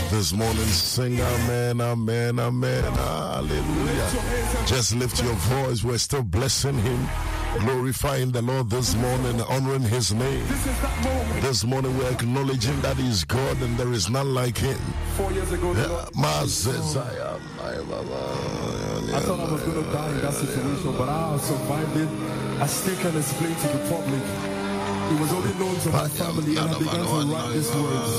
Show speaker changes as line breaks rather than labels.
this morning, sing amen, amen, amen, hallelujah. Just lift your voice. We're still blessing him, glorifying the Lord this morning, honoring his name. This morning we're acknowledging that he's God and there is none like him.
4 years ago, I thought I was going to die in that situation, but I survived it. I still can explain to the public. It was only known to my family, and I began to write these words.